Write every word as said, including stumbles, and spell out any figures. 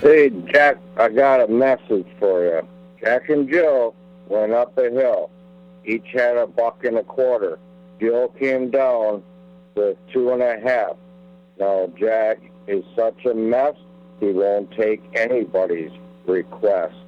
Hey, Jack, I got a message for you. Jack and Jill went up a hill. Each had a buck and a quarter. Jill came down with two and a half. Now, Jack is such a mess, he won't take anybody's request.